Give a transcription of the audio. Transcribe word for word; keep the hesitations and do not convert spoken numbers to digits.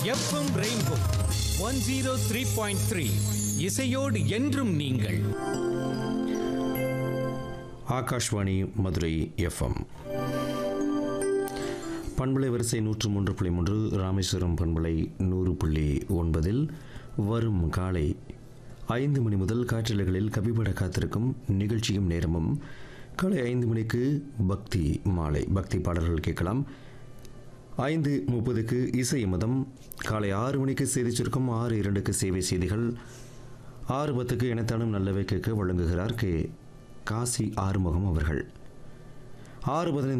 FM rainbow one zero three point three இசையோடு என்றும் நீங்கள். ஆகாஷ்வாணி மதுரை எஃப்எம் பண்பலை வரிசை நூற்று மூன்று புள்ளி மூன்று, ராமேஸ்வரம் பண்பலை நூறு புள்ளி ஒன்பதில் வரும் காலை ஐந்து மணி முதல் காற்றலைகளில் கவிபட காத்திருக்கும் நிகழ்ச்சியும் நேரமும். காலை ஐந்து மணிக்கு பக்தி மாலை, பக்தி பாடல்கள் கேட்கலாம். ஐந்து முப்பதுக்கு இசை மதம். காலை ஆறு மணிக்கு செய்தி சுருக்கம், ஆறு இரண்டுக்கு சேவை செய்திகள், ஆறு பத்துக்கு இனத்தானும் நல்லவை கேட்க வழங்குகிறார் கே காசி ஆறுமுகம் அவர்கள். ஆறு பதினைந்து